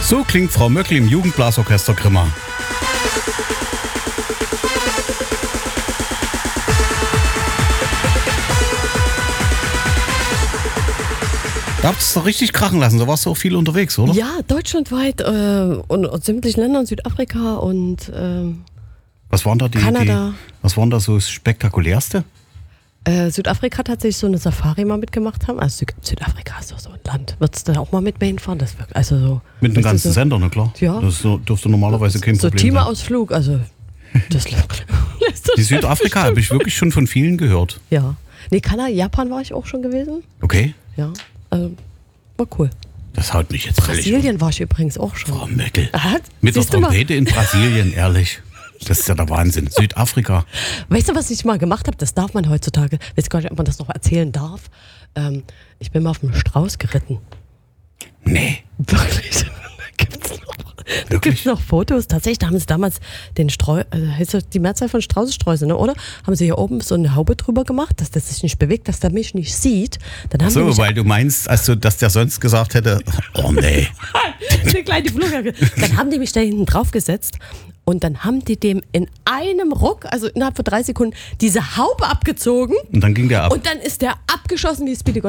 So klingt Frau Möckl im Jugendblasorchester Grimma. Da habt ihr es doch richtig krachen lassen, da warst du auch viel unterwegs, oder? Ja, deutschlandweit und sämtlichen Ländern, Südafrika und Was waren da Kanada. Was waren da so das Spektakulärste? Südafrika hat tatsächlich so eine Safari mal mitgemacht haben. Also Südafrika ist doch so ein Land. Würdest du da auch mal mit mir hinfahren? Das wirklich, also so, Mit dem ganzen Sender, na klar. Ja. Das dürfte normalerweise kein so Problem sein. Teamausflug, also das Die Südafrika habe ich wirklich schon von vielen gehört. Ja. Nee, Kanada, Japan war ich auch schon gewesen. Okay, Ja, also war cool. das haut mich jetzt völlig um. Brasilien war ich übrigens auch schon. Frau Möckl. Mit der Siehst du mal? Trompete in Brasilien, ehrlich. Das ist ja der Wahnsinn. Südafrika. Weißt du, was ich mal gemacht habe? Das darf man heutzutage. Weiß gar nicht, ob man das noch erzählen darf. Ich bin mal auf einem Strauß geritten. Nee. Wirklich? Da gibt's noch Fotos. Tatsächlich, da haben sie damals den heißt das die Mehrzahl von Straußensträuße, ne, oder? Haben sie hier oben so eine Haube drüber gemacht, dass das sich nicht bewegt, dass der mich nicht sieht. Dann haben sie So, mich weil du meinst, also, dass der sonst gesagt hätte, oh nee. eine kleine Flughacke. Dann haben die mich da hinten drauf gesetzt und dann haben die dem in einem Ruck, also innerhalb von 3 Sekunden, diese Haube abgezogen Und dann ging der ab. und dann ist der abgeschossen wie Speedy